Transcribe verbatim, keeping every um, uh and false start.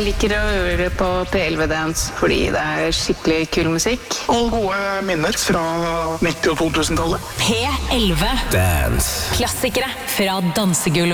Jeg liker å høre på P elleve Dance fordi det er skikkelig kul musikk. Og gode minner fra nitti- og to tusen-tallet. P elleve Dance. Klassikere fra dansegulvet.